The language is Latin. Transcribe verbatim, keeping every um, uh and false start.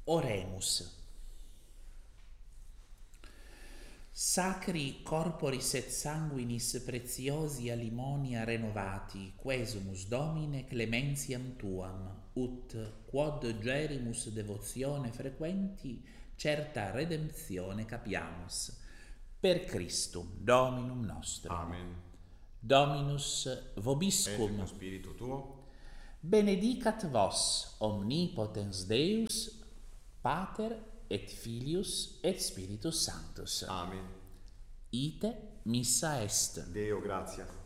Oremus. Sacri corporis et sanguinis preciosi alimonia renovati, quesumus Domine clementiam tuam, ut quod gerimus devotione frequenti, certa redemptione capiamus. Per Christum Dominum nostrum. Amen. Dominus Et vobiscum. con spiritu tuo. Benedicat vos omnipotens Deus, Pater et Filius et Spiritus Sanctus. Amen. Ite missa est. Deo gratia.